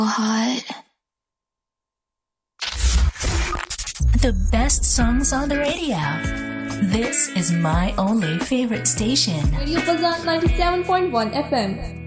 Hot. The best songs on the radio. This is my only favorite station. Radio Bazar 97.1 FM.